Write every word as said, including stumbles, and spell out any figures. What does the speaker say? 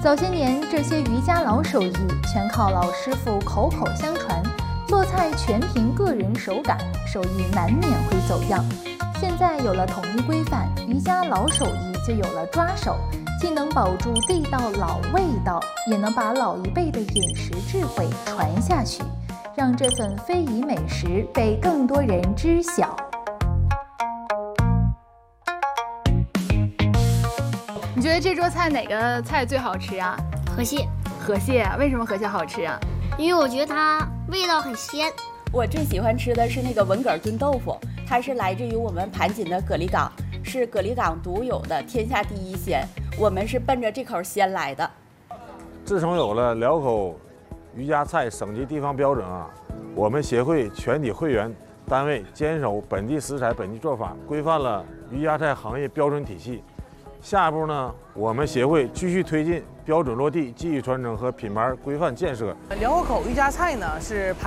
早些年，这些瑜伽老手艺全靠老师傅口口相传，做菜全凭个人手感，手艺难免会走样。现在有了统一规范，瑜伽老手艺就有了抓手，既能保住地道老味道，也能把老一辈的饮食智慧传下去，让这份非遗美食被更多人知晓。 你觉得这桌菜哪个菜最好吃啊？ 河蟹。 河蟹啊？为什么河蟹好吃啊？ 因为我觉得它味道很鲜。 我最喜欢吃的是那个文蛤炖豆腐，它是来自于我们盘锦的蛤蜊港，是蛤蜊港独有的天下第一鲜。我们是奔着这口鲜来的。 自从有了辽口瑜伽菜省级地方标准啊，我们协会全体会员单位坚守本地食材、本地做法，规范了瑜伽菜行业标准体系。下一步呢，我们协会继续推进标准落地、技艺传承和品牌规范建设。 辽口瑜伽菜呢是